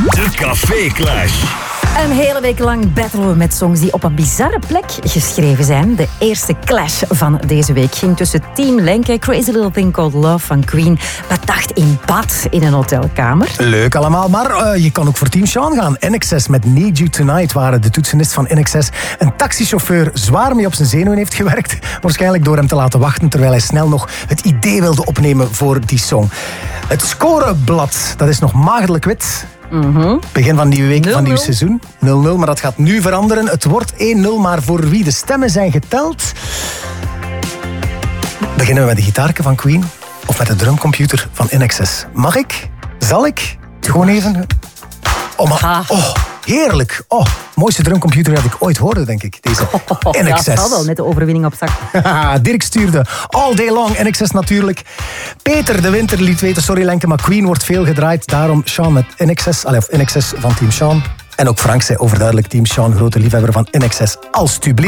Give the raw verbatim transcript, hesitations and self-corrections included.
De Café Clash. Een hele week lang battelen we met songs die op een bizarre plek geschreven zijn. De eerste clash van deze week ging tussen Team Lenke, Crazy Little Thing Called Love van Queen, bedacht in bad in een hotelkamer. Leuk allemaal, maar uh, je kan ook voor Team Sean gaan. N X S met Need You Tonight, waar de toetsenist van N X S een taxichauffeur zwaar mee op zijn zenuwen heeft gewerkt. Waarschijnlijk door hem te laten wachten, terwijl hij snel nog het idee wilde opnemen voor die song. Het scoreblad, dat is nog maagdelijk wit. Mm-hmm. Begin van nieuwe week, nul nul. van nieuw seizoen. nul nul, maar dat gaat nu veranderen. Het wordt één nul, maar voor wie? De stemmen zijn geteld. Beginnen we met de gitaarke van Queen of met de drumcomputer van N X S? Mag ik? Zal ik? Gewoon even... Oh, maar... Oh, heerlijk. Oh, mooiste drumcomputer dat ik ooit hoorde, denk ik. Deze N X S. Ja, dat wel, met de overwinning op zak. Dirk stuurde All Day Long, N X S natuurlijk. Peter de Winter liet weten, sorry Lenke, maar Queen wordt veel gedraaid. Daarom Sean met N X S, allee, of N X S van Team Sean. En ook Frank zei overduidelijk Team Sean, grote liefhebber van N X S. Alsjeblieft.